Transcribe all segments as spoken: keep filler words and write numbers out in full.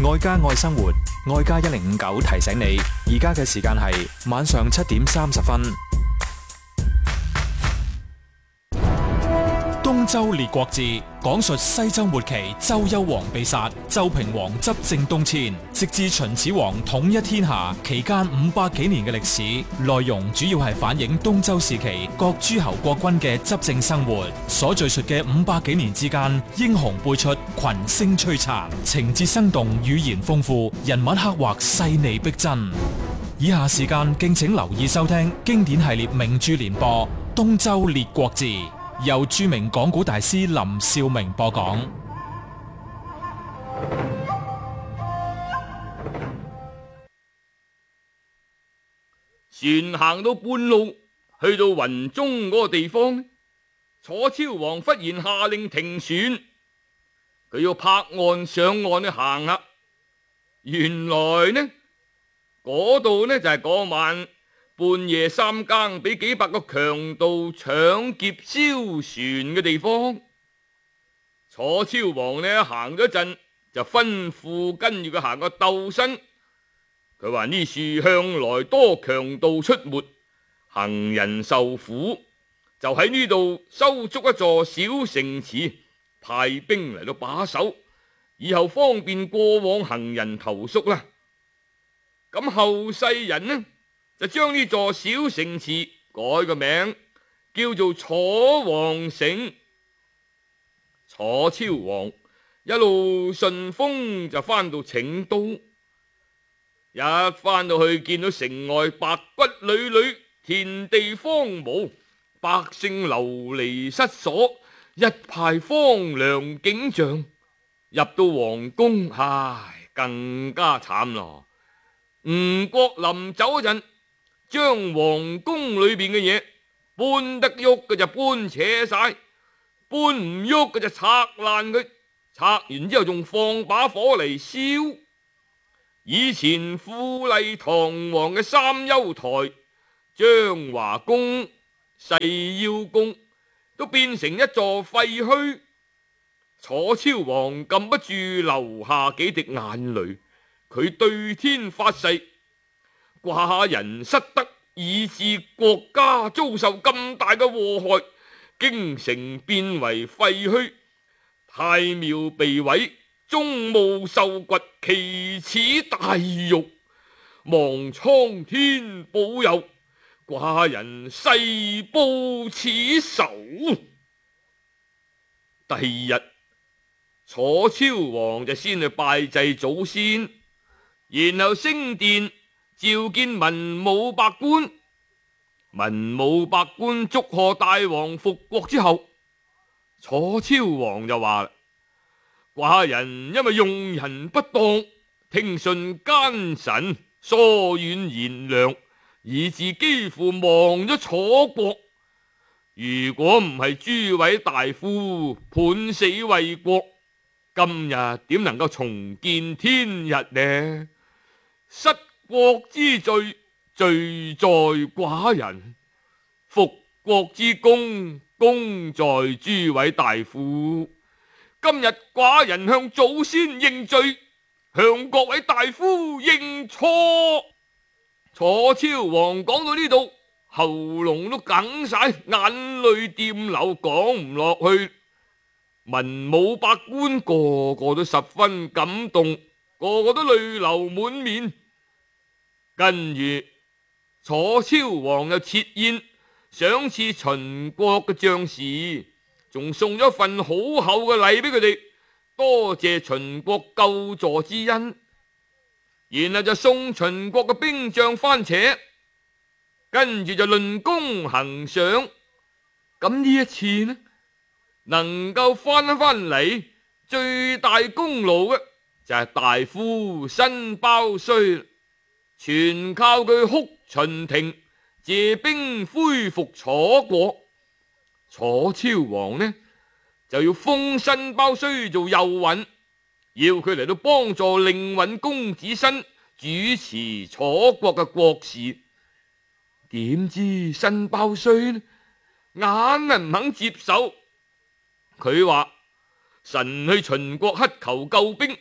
愛家愛生活，愛家一零五九提醒你，而家嘅時間係晚上七點三十分。東周列國志講述西周末期周幽王被殺，周平王執政東遷，直至秦始皇統一天下期間五百幾年嘅歷史。內容主要係反映東周時期各諸侯國君嘅執政生活。所敘述嘅五百幾年之間，英雄輩出，群星璀璨，情節生動，語言豐富，人物刻畫細膩逼真。以下時間敬請留意收聽經典系列名著連播《東周列國志》，由著名講古大師林兆明播講。 船行到半路，去到雲中嗰個地方，楚昭王忽然下令停船，佢要泊岸上岸去行啦。原來呢嗰度呢就係嗰晚半夜三更俾幾百個強盜搶劫燒船嘅地方。楚昭王呢行咗一陣，就吩咐跟住佢行個鬥身。佢話呢處向來多強盜出沒，行人受苦，就喺呢度修築一座小城池，派兵嚟到把守，以後方便過往行人投宿啦。咁後世人呢就將呢座小城池改個名，叫做楚王城。楚昭王一路順風就返到請都，一返到去見到城外白骨纍纍，田地荒蕪，百姓流離失所，一派荒涼景象。入到皇宮，唉，更加慘咯。吳國臨走嗰陣，將皇宮裏邊嘅嘢搬得喐嘅就搬扯晒，搬唔喐嘅就拆爛佢，拆完之後仲放把火嚟燒。以前富麗堂皇嘅三丘台、張華宮、細腰宮都變成一座廢墟。楚昭王禁不住流下幾滴眼淚，佢對天發誓：寡人失德，以致國家遭受咁大嘅禍害，京城變為廢墟，太廟被毀，宗墓受掘，奇恥大辱，望蒼天保佑，寡人誓報此仇。第二日，楚昭王就先去拜祭祖先，然後升殿召見文武百官。文武百官祝賀大王復國之後，楚昭王就話：寡人因為用人不當，聽信奸臣，疏遠賢良，以致幾乎亡咗楚國。如果唔係諸位大夫判死為國，今日點能夠重見天日呢？失國之罪，罪在寡人；復國之功，功在諸位大夫。今日寡人向祖先認罪，向各位大夫認錯。楚昭王講到呢度，喉嚨都哽晒，眼淚掂流，講唔落去。文武百官個個都十分感動，個個都淚流滿面。跟住楚昭王又設宴賞賜秦國嘅將士，仲送咗份好厚嘅禮俾佢哋，多謝秦國救助之恩。然後就送秦國嘅兵將番扯，跟住就論功行賞。咁呢一次呢，能夠翻返嚟最大功勞嘅就係大夫申包胥，全靠佢哭秦庭，借兵恢復楚國。楚昭王呢就要封申包胥做右尹，要佢嚟到幫助令尹公子申主持楚國嘅國事。點知申包胥呢硬係唔肯接受。佢話：臣去秦國乞求救兵，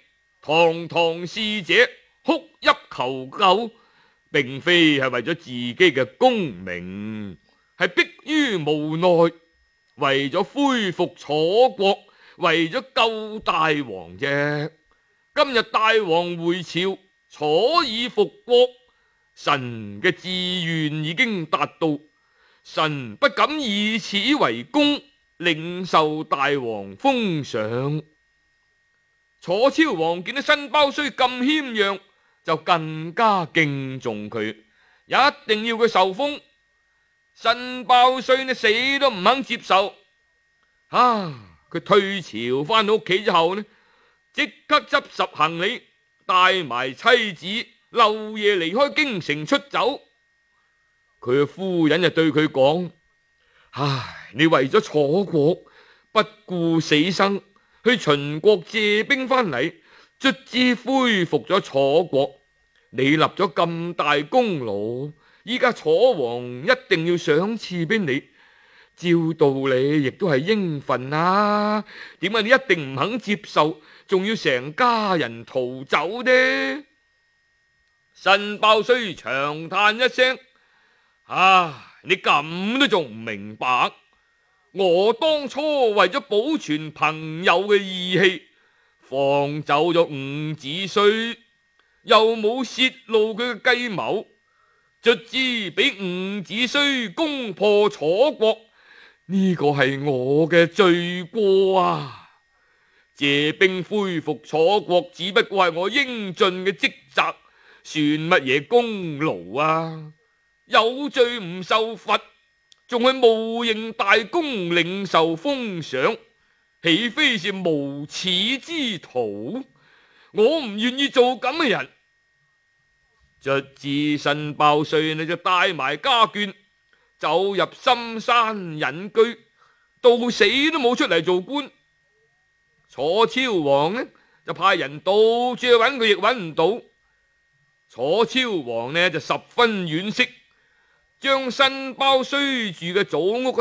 堂堂使者哭泣求救，並非係為咗自己嘅功名，係迫於無奈，為咗恢復楚國，為咗救大王啫。今日大王回朝，楚已復國，臣嘅志願已經達到，臣不敢以此為功，領受大王封賞。楚昭王見到申包胥咁謙讓，就更加敬重佢，一定要佢受封。申包胥呢死都唔肯接受。啊！佢退朝翻到屋企之後呢，即刻執拾行李，帶埋妻子漏夜離開京城出走。佢嘅夫人就對佢講：唉，你為咗楚國不顧死生，去秦國借兵翻嚟，卒之恢復咗楚國。你立咗咁大功勞，依家楚王一定要賞賜俾你，照道理亦都係應份啊。點解你一定唔肯接受，仲要成家人逃走呢？申包胥長嘆一聲：啊，你咁都仲唔明白？我當初為咗保存朋友嘅義氣，放走咗伍子胥，又冇泄露佢嘅計謀，卒之俾伍子胥攻破楚國，呢個係我嘅罪過啊！借兵恢復楚國，只不過係我應盡嘅職責，算乜嘢功勞啊？有罪唔受罰，仲係冒認大功領受封賞，豈非是無恥之徒？我唔願意做咁嘅人。卒之申包胥你就帶埋家眷走入深山隱居，到死都冇出嚟做官。楚昭王呢就派人到處去揾佢，亦揾唔到。楚昭王呢就十分惋惜，將申包胥住嘅祖屋